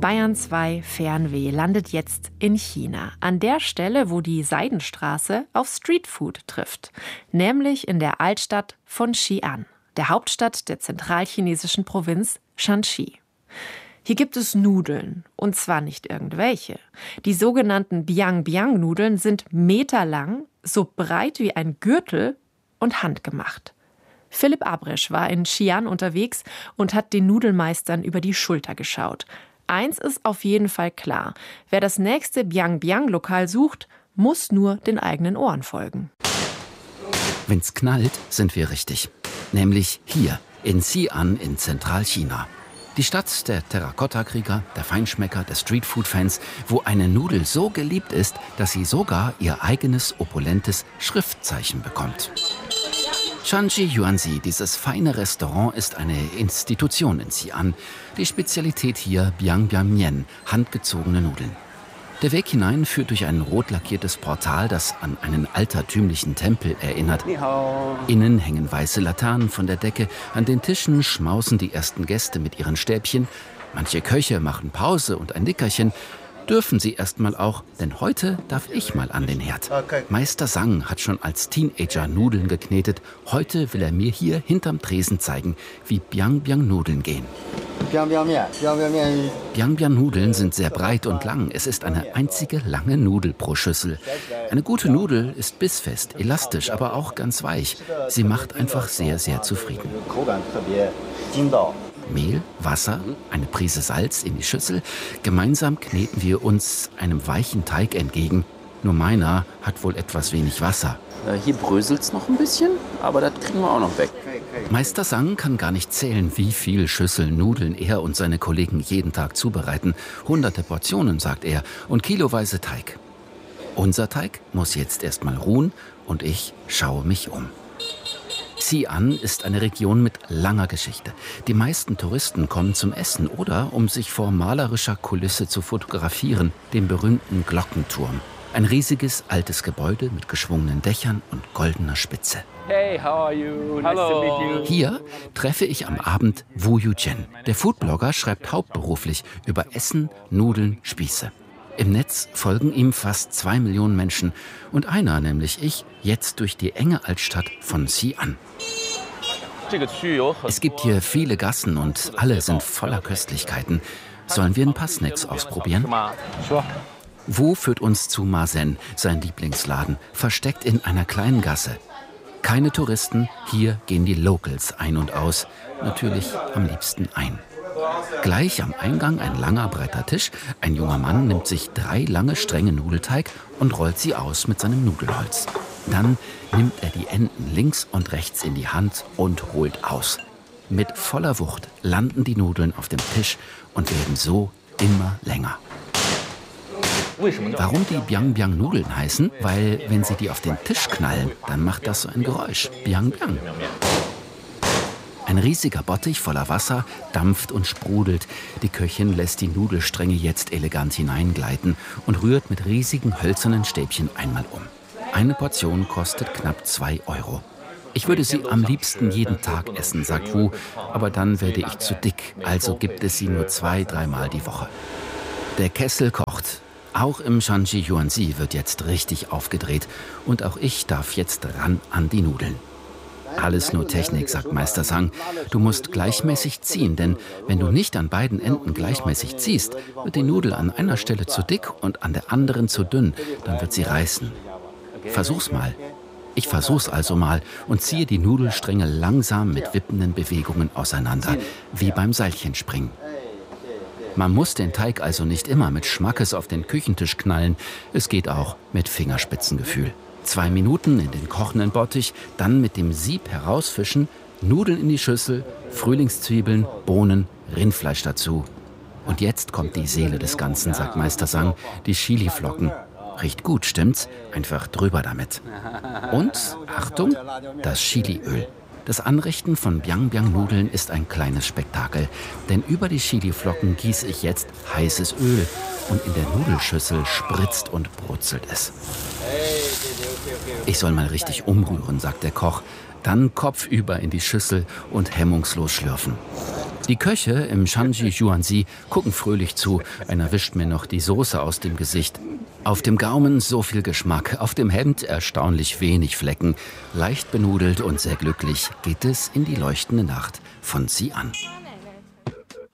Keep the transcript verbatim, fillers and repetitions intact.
Bayern zwei Fernweh landet jetzt in China, an der Stelle, wo die Seidenstraße auf Streetfood trifft, nämlich in der Altstadt von Xi'an, der Hauptstadt der zentralchinesischen Provinz Shanxi. Hier gibt es Nudeln, und zwar nicht irgendwelche. Die sogenannten Biang-Biang-Nudeln sind meterlang, so breit wie ein Gürtel und handgemacht. Philipp Abresch war in Xi'an unterwegs und hat den Nudelmeistern über die Schulter geschaut. Eins ist auf jeden Fall klar: Wer das nächste Biang-Biang-Lokal sucht, muss nur den eigenen Ohren folgen. Wenn's knallt, sind wir richtig. Nämlich hier, in Xi'an in Zentralchina. Die Stadt der Terrakotta-Krieger, der Feinschmecker, der Streetfood-Fans, wo eine Nudel so geliebt ist, dass sie sogar ihr eigenes opulentes Schriftzeichen bekommt. Shanxi Yuanzi, dieses feine Restaurant, ist eine Institution in Xi'an. Die Spezialität hier Biang Biang Mian, handgezogene Nudeln. Der Weg hinein führt durch ein rot lackiertes Portal, das an einen altertümlichen Tempel erinnert. Innen hängen weiße Laternen von der Decke, an den Tischen schmausen die ersten Gäste mit ihren Stäbchen. Manche Köche machen Pause und ein Nickerchen. Dürfen sie erst mal auch, denn heute darf ich mal an den Herd. Meister Sang hat schon als Teenager Nudeln geknetet. Heute will er mir hier hinterm Tresen zeigen, wie Biang-Biang-Nudeln gehen. Biang-Biang-Nudeln sind sehr breit und lang. Es ist eine einzige lange Nudel pro Schüssel. Eine gute Nudel ist bissfest, elastisch, aber auch ganz weich. Sie macht einfach sehr, sehr zufrieden. Mehl, Wasser, eine Prise Salz in die Schüssel. Gemeinsam kneten wir uns einem weichen Teig entgegen. Nur meiner hat wohl etwas wenig Wasser. Hier bröselt's noch ein bisschen, aber das kriegen wir auch noch weg. Meister Sang kann gar nicht zählen, wie viel Schüsseln Nudeln er und seine Kollegen jeden Tag zubereiten. Hunderte Portionen, sagt er, und kiloweise Teig. Unser Teig muss jetzt erst mal ruhen und ich schaue mich um. Xi'an ist eine Region mit langer Geschichte. Die meisten Touristen kommen zum Essen oder um sich vor malerischer Kulisse zu fotografieren, dem berühmten Glockenturm. Ein riesiges, altes Gebäude mit geschwungenen Dächern und goldener Spitze. Hey, how are you? Nice to meet you. Hier treffe ich am Abend Wu Yujian. Der Foodblogger schreibt hauptberuflich über Essen, Nudeln, Spieße. Im Netz folgen ihm fast zwei Millionen Menschen und einer, nämlich ich, jetzt durch die enge Altstadt von Xi'an. Es gibt hier viele Gassen und alle sind voller Köstlichkeiten. Sollen wir ein paar Snacks ausprobieren? Wu führt uns zu Ma Sen, sein Lieblingsladen, versteckt in einer kleinen Gasse. Keine Touristen, hier gehen die Locals ein und aus, natürlich am liebsten ein. Gleich am Eingang ein langer, breiter Tisch. Ein junger Mann nimmt sich drei lange Stränge Nudelteig und rollt sie aus mit seinem Nudelholz. Dann nimmt er die Enden links und rechts in die Hand und holt aus. Mit voller Wucht landen die Nudeln auf dem Tisch und werden so immer länger. Warum die Biang-Biang-Nudeln heißen? Weil, wenn sie die auf den Tisch knallen, dann macht das so ein Geräusch. Biang-Biang. Ein riesiger Bottich voller Wasser dampft und sprudelt. Die Köchin lässt die Nudelstränge jetzt elegant hineingleiten und rührt mit riesigen hölzernen Stäbchen einmal um. Eine Portion kostet knapp zwei Euro. Ich würde sie am liebsten jeden Tag essen, sagt Wu, aber dann werde ich zu dick, also gibt es sie nur zwei, dreimal die Woche. Der Kessel kocht. Auch im Shanxi Yuanzi wird jetzt richtig aufgedreht und auch ich darf jetzt ran an die Nudeln. Alles nur Technik, sagt Meister Sang. Du musst gleichmäßig ziehen, denn wenn du nicht an beiden Enden gleichmäßig ziehst, wird die Nudel an einer Stelle zu dick und an der anderen zu dünn, dann wird sie reißen. Versuch's mal. Ich versuch's also mal und ziehe die Nudelstränge langsam mit wippenden Bewegungen auseinander, wie beim Seilchenspringen. Man muss den Teig also nicht immer mit Schmackes auf den Küchentisch knallen, es geht auch mit Fingerspitzengefühl. Zwei Minuten in den kochenden Bottich, dann mit dem Sieb herausfischen, Nudeln in die Schüssel, Frühlingszwiebeln, Bohnen, Rindfleisch dazu. Und jetzt kommt die Seele des Ganzen, sagt Meister Sang, die Chiliflocken. Riecht gut, stimmt's? Einfach drüber damit. Und, Achtung, das Chiliöl. Das Anrichten von Biang-Biang-Nudeln ist ein kleines Spektakel. Denn über die Chiliflocken gieße ich jetzt heißes Öl. Und in der Nudelschüssel spritzt und brutzelt es. Ich soll mal richtig umrühren, sagt der Koch. Dann kopfüber in die Schüssel und hemmungslos schlürfen. Die Köche im Shanji Juanzi gucken fröhlich zu. Einer wischt mir noch die Soße aus dem Gesicht. Auf dem Gaumen so viel Geschmack, auf dem Hemd erstaunlich wenig Flecken. Leicht benudelt und sehr glücklich geht es in die leuchtende Nacht von Xi'an.